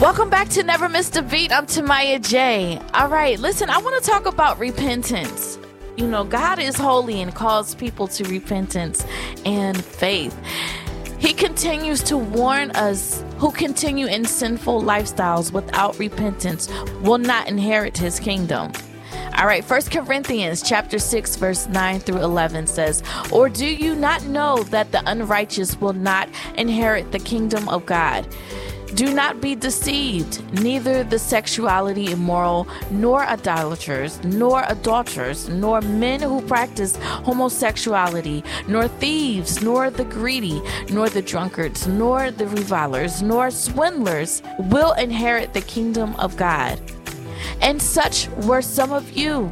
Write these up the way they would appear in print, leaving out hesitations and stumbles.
Welcome back to Never Missed a Beat. I'm Tamaya J. All right, listen, I want to talk about repentance. You know, God is holy and calls people to repentance and faith. He continues to warn us who continue in sinful lifestyles without repentance will not inherit his kingdom. All right, 1 Corinthians chapter 6, verse 9 through 11 says, "Or do you not know that the unrighteous will not inherit the kingdom of God? Do not be deceived, neither the sexuality immoral, nor idolaters, nor adulterers, nor men who practice homosexuality, nor thieves, nor the greedy, nor the drunkards, nor the revilers, nor swindlers will inherit the kingdom of God. And such were some of you.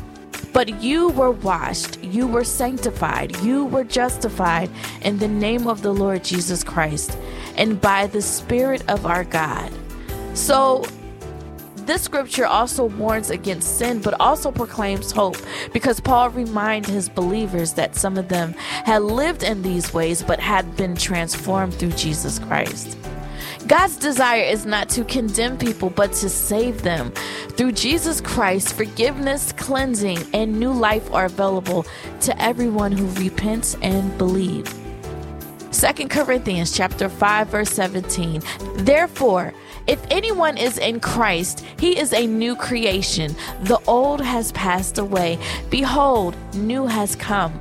But you were washed, you were sanctified, you were justified in the name of the Lord Jesus Christ, and by the Spirit of our God." So this scripture also warns against sin, but also proclaims hope, because Paul reminded his believers that some of them had lived in these ways, but had been transformed through Jesus Christ. God's desire is not to condemn people, but to save them. Through Jesus Christ, forgiveness, cleansing, and new life are available to everyone who repents and believes. 2 Corinthians chapter 5, verse 17. "Therefore, if anyone is in Christ, he is a new creation. The old has passed away. Behold, new has come."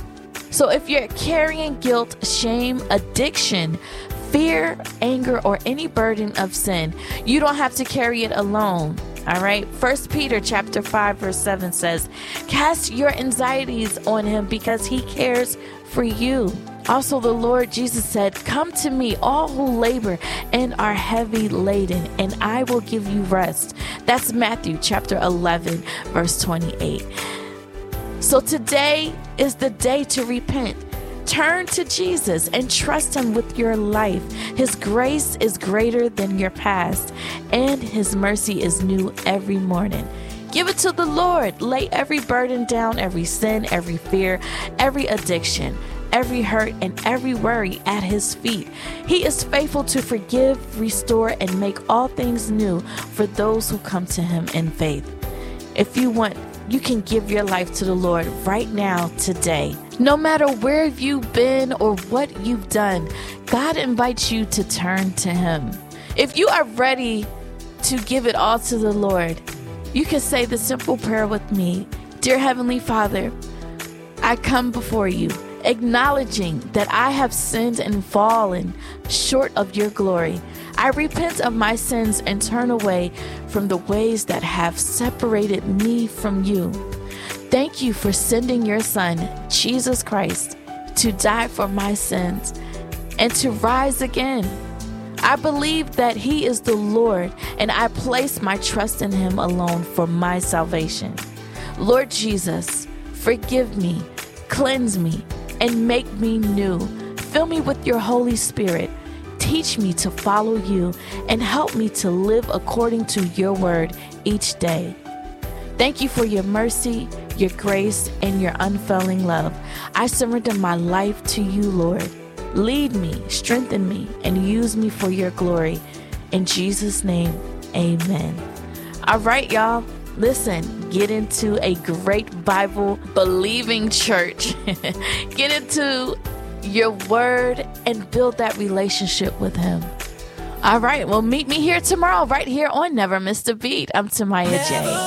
So if you're carrying guilt, shame, addiction, fear, anger, or any burden of sin, you don't have to carry it alone. All right. 1 Peter chapter 5, verse 7 says, "Cast your anxieties on him because he cares for you." Also, the Lord Jesus said, "Come to me, all who labor and are heavy laden, and I will give you rest." That's Matthew chapter 11, verse 28. So today is the day to repent. Turn to Jesus and trust him with your life. His grace is greater than your past, and his mercy is new every morning. Give it to the Lord. Lay every burden down, every sin, every fear, every addiction, every hurt, and every worry at his feet. He is faithful to forgive, restore, and make all things new for those who come to him in faith. If you want, you can give your life to the Lord right now, today. No matter where you've been or what you've done, God invites you to turn to him. If you are ready to give it all to the Lord, you can say the simple prayer with me. Dear Heavenly Father, I come before you, acknowledging that I have sinned and fallen short of your glory. I repent of my sins and turn away from the ways that have separated me from you. Thank you for sending your Son, Jesus Christ, to die for my sins and to rise again. I believe that he is the Lord, and I place my trust in him alone for my salvation. Lord Jesus, forgive me, cleanse me, and make me new. Fill me with your Holy Spirit. Teach me to follow you and help me to live according to your word each day. Thank you for your mercy, your grace, and your unfailing love. I surrender my life to you, Lord. Lead me, strengthen me, and use me for your glory. In Jesus' name, amen. All right, y'all. Listen, get into a great Bible-believing church. Get into your word and build that relationship with him. All right, well, meet me here tomorrow right here on Never Missed a Beat. I'm Tamaya J.